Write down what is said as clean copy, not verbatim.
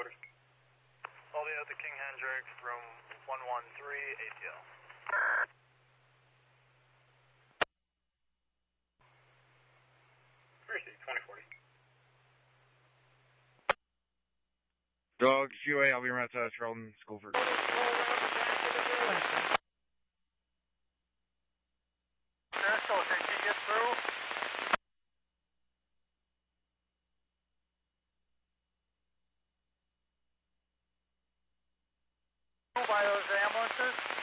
quarters. I'll be at the King Hendricks, room 113, ATL. Appreciate 2040. Dog, QA, I'll be around Charlton, Schoolford. Cisco, can she get through? By those ambulances?